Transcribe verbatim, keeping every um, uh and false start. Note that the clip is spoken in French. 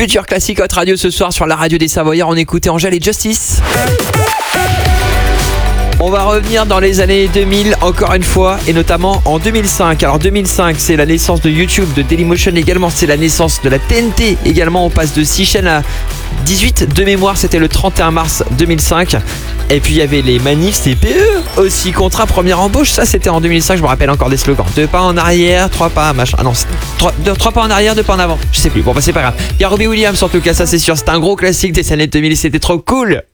Futur Classique Hot Radio ce soir sur la radio des Savoyards. On écoutait Angèle et Justice. On va revenir dans les années deux mille encore une fois et notamment en deux mille cinq. Alors deux mille cinq, c'est la naissance de YouTube, de Dailymotion également, c'est la naissance de la T N T également. On passe de six chaînes à dix-huit de mémoire, c'était le trente et un mars deux mille cinq. Et puis il y avait les manifs C P E aussi, contrat première embauche, ça c'était en deux mille cinq, je me rappelle encore des slogans. Deux pas en arrière, trois pas, machin. Ah non, trois, deux, trois pas en arrière, deux pas en avant. Je sais plus, bon bah c'est pas grave. Il y a Robbie Williams en tout cas, ça c'est sûr, c'est un gros classique des années deux mille et c'était trop cool.